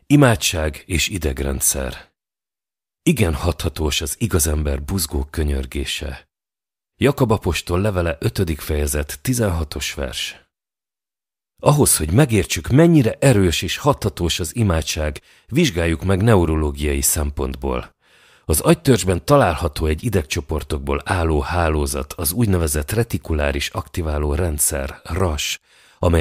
Imádság és idegrendszer. Igen hathatós az igazember buzgó könyörgése. Jakab apostol levele 5. fejezet 16. vers. Ahhoz, hogy megértsük, mennyire erős és hathatós az imádság, vizsgáljuk meg neurológiai szempontból. Az agytörzsben található egy idegcsoportokból álló hálózat, az úgynevezett retikuláris aktiváló rendszer, RAS,